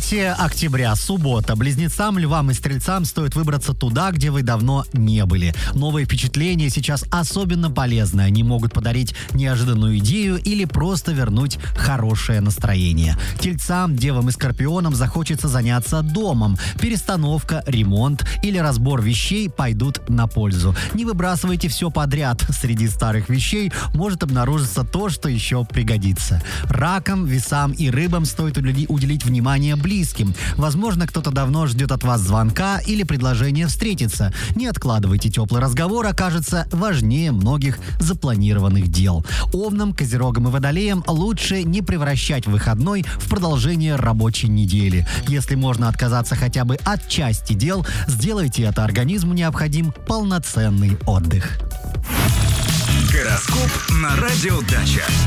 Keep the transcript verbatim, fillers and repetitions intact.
третьего октября, суббота. Близнецам, львам и стрельцам стоит выбраться туда, где вы давно не были. Новые впечатления сейчас особенно полезны. Они могут подарить неожиданную идею или просто вернуть хорошее настроение. Тельцам, девам и скорпионам захочется заняться домом. Перестановка, ремонт или разбор вещей пойдут на пользу. Не выбрасывайте все подряд. Среди старых вещей может обнаружиться то, что еще пригодится. Ракам, весам и рыбам стоит уделить внимание близким. Возможно, кто-то давно ждет от вас звонка или предложения встретиться. Не откладывайте теплый разговор, окажется важнее многих запланированных дел. Овнам, козерогам и водолеям лучше не превращать выходной в продолжение рабочей недели. Если можно отказаться хотя бы от части дел, сделайте это. Организму необходим полноценный отдых. Гороскоп на Радио Дача.